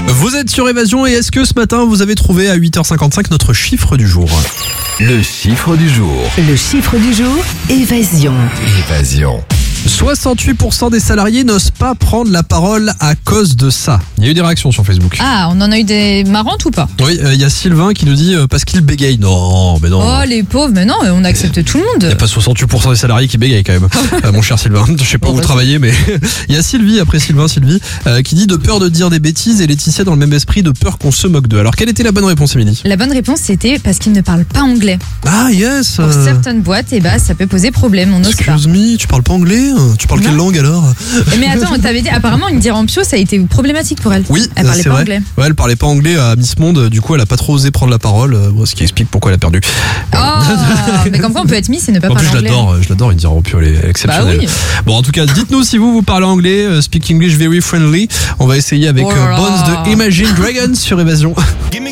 Vous êtes sur Évasion et est-ce que ce matin vous avez trouvé à 8h55 notre chiffre du jour? Le chiffre du jour. Le chiffre du jour, Évasion. 68% des salariés n'osent pas prendre la parole à cause de ça. Il y a eu des réactions sur Facebook. Ah, on en a eu des marrantes ou pas? Oui, il y a Sylvain qui nous dit parce qu'il bégaye. Non, mais non. Oh les pauvres, mais non, on accepte tout le Il n'y a monde. pas 68% des salariés qui bégayent quand même. Mon cher Sylvain, je sais pas où vous travaillez, mais il y a Sylvie, après Sylvie, qui dit de peur de dire des bêtises et Laetitia dans le même esprit de peur qu'on se moque d'eux. Alors quelle était la bonne réponse, Émilie? La bonne réponse c'était parce qu'ils ne parlent pas anglais. Ah yes. Pour certaines boîtes, ça peut poser problème, on n'ose pas. Excuse me, tu parles pas anglais? Tu parles quelle Non. langue alors? Mais attends, t'avais dit apparemment une Dirampio, ça a été problématique pour elle. Oui, Elle parlait c'est pas vrai. anglais. Ouais, elle parlait pas anglais à Miss Monde, du coup elle a pas trop osé prendre la parole, ce qui explique pourquoi elle a perdu. Oh, mais comme quoi on peut être Miss et ne pas En plus parler anglais. je l'adore, Indira Rampio, elle est exceptionnelle. Bah oui. Bon, en tout cas, dites-nous si vous parlez anglais, speak English very friendly. On va essayer avec Oh là là. Bones de Imagine Dragons sur Évasion. Give me